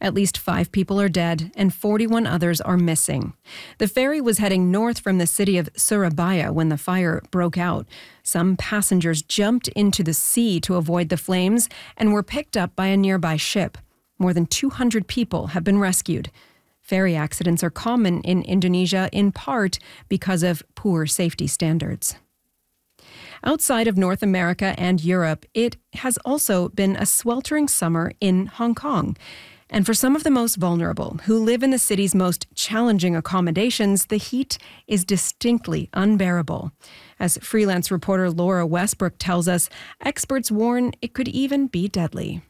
At least 5 people are dead and 41 others are missing. The ferry was heading north from the city of Surabaya when the fire broke out. Some passengers jumped into the sea to avoid the flames and were picked up by a nearby ship. More than 200 people have been rescued. Ferry accidents are common in Indonesia in part because of poor safety standards. Outside of North America and Europe, it has also been a sweltering summer in Hong Kong. And for some of the most vulnerable, who live in the city's most challenging accommodations, the heat is distinctly unbearable. As freelance reporter Laura Westbrook tells us, experts warn it could even be deadly.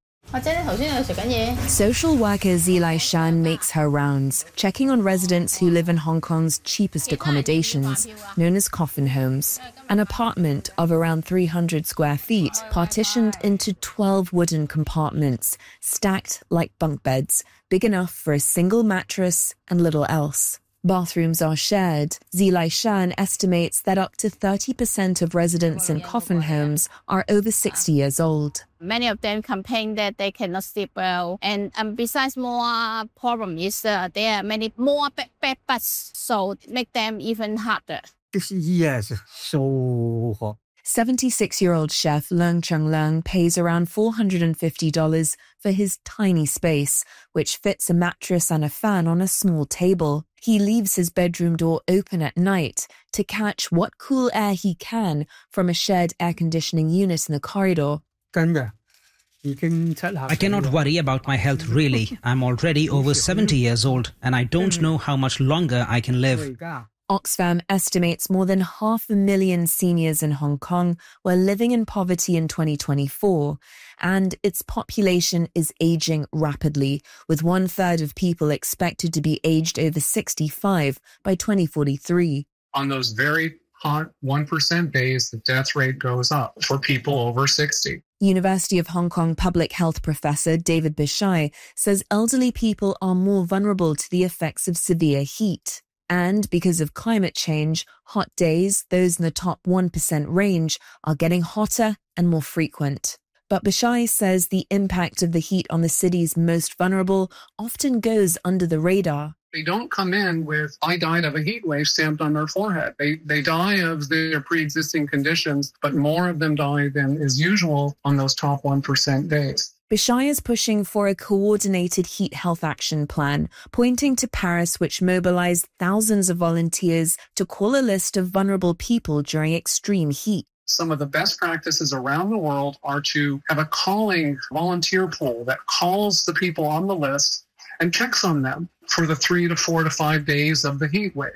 Social worker Zilai Shan makes her rounds, checking on residents who live in Hong Kong's cheapest accommodations, known as coffin homes. An apartment of around 300 square feet, partitioned into 12 wooden compartments, stacked like bunk beds, big enough for a single mattress and little else. Bathrooms are shared. Zilai Shan estimates that up to 30% of residents in coffin homes are over 60 years old. Many of them complain that they cannot sleep well. And besides, more problem is there are many more bed bugs, so it makes them even harder. This year is so hot. 76-year-old chef Leung Chung Leung pays around $450 for his tiny space, which fits a mattress and a fan on a small table. He leaves his bedroom door open at night to catch what cool air he can from a shared air conditioning unit in the corridor. I cannot worry about my health really. I'm already over 70 years old and I don't know how much longer I can live. Oxfam estimates more than 500,000 seniors in Hong Kong were living in poverty in 2024, and its population is aging rapidly, with 1/3 of people expected to be aged over 65 by 2043. On those very hot 1% days, the death rate goes up for people over 60. University of Hong Kong public health professor David Bishai says elderly people are more vulnerable to the effects of severe heat. And because of climate change, hot days, those in the top 1% range, are getting hotter and more frequent. But Bishai says the impact of the heat on the city's most vulnerable often goes under the radar. They don't come in with, I died of a heat wave stamped on their forehead. They die of their pre-existing conditions, but more of them die than is usual on those top 1% days. Bishai is pushing for a coordinated heat health action plan, pointing to Paris, which mobilized thousands of volunteers to call a list of vulnerable people during extreme heat. Some of the best practices around the world are to have a calling volunteer pool that calls the people on the list and checks on them for the 3 to 4 to 5 days of the heat wave.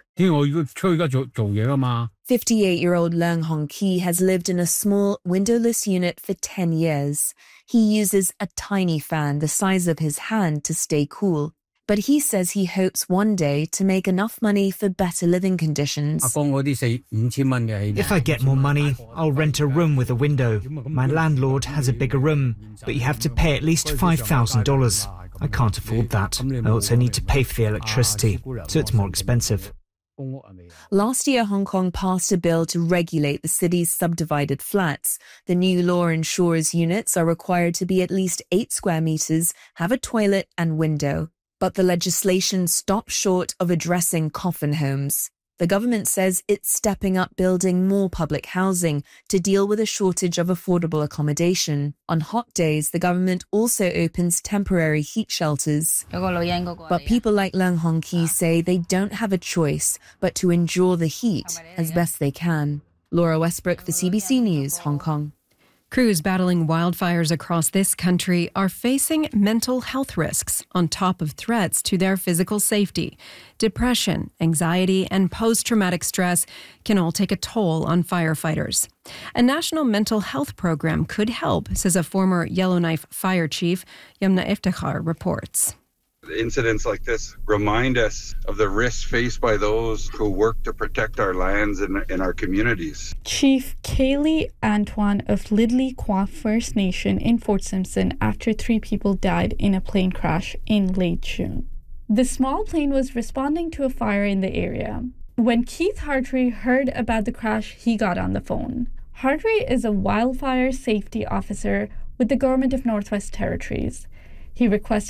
58-year-old Leung Hong Ki has lived in a small, windowless unit for 10 years. He uses a tiny fan the size of his hand to stay cool. But he says he hopes one day to make enough money for better living conditions. If I get more money, I'll rent a room with a window. My landlord has a bigger room, but you have to pay at least $5,000. I can't afford that. I also need to pay for the electricity, so it's more expensive. Last year, Hong Kong passed a bill to regulate the city's subdivided flats. The new law ensures units are required to be at least 8 square meters, have a toilet and window. But the legislation stopped short of addressing coffin homes. The government says it's stepping up building more public housing to deal with a shortage of affordable accommodation. On hot days, the government also opens temporary heat shelters. But people like Leung Hong Ki say they don't have a choice but to endure the heat as best they can. Laura Westbrook for CBC News, Hong Kong. Crews battling wildfires across this country are facing mental health risks on top of threats to their physical safety. Depression, anxiety, and post-traumatic stress can all take a toll on firefighters. A national mental health program could help, says a former Yellowknife fire chief. Yamna Iftikhar reports. Incidents like this remind us of the risks faced by those who work to protect our lands and our communities. Chief Kaylee Antoine of Lidley Kwa First Nation in Fort Simpson after 3 people died in a plane crash in late June. The small plane was responding to a fire in the area. When Keith Hartree heard about the crash, he got on the phone. Hartree is a wildfire safety officer with the Government of Northwest Territories. He requested